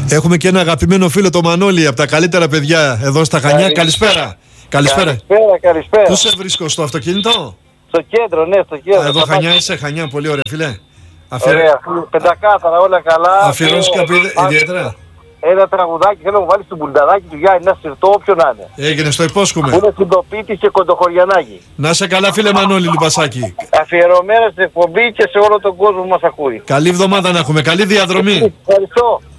Έχουμε και ένα αγαπημένο φίλο, το Μανώλη, από τα καλύτερα παιδιά εδώ στα Χανιά. Καλησπέρα. Καλησπέρα. Πού σε βρίσκω, στο αυτοκίνητο? Στο κέντρο, ναι, στο κέντρο. Εδώ Χανιά είσαι, Χανιά, πολύ ωραία φίλε. Ωραία, πεντακάθαρα, όλα καλά. Αφιερώσεις κάποιο ιδιαίτερα? Ένα τραγουδάκι θέλω να μου βάλει στο μπουλνταράκι του Γιάννη, ένα συρτό, όποιον να είναι. Έγινε, στο υπόσχομαι. Είναι συντοπίτη και κοντοχωριανάκι. Να σε καλά φίλε Μανώλη Λουμπασάκη. Αφιερωμένα στην εκπομπή και σε όλο τον κόσμο που μας ακούει. Καλή εβδομάδα να έχουμε, καλή διαδρομή. Ευχαριστώ.